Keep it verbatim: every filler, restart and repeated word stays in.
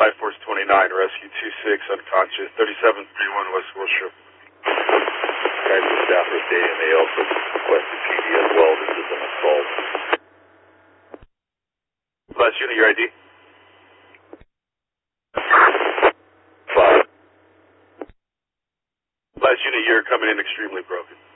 Life Force twenty-nine, rescue two six, unconscious, thirty-seven thirty-one West Wilshire. Guys with Stafford Stadium, they also requested P D as well. This is an assault. Last unit, your I D? Five. Last unit, you're coming in extremely broken.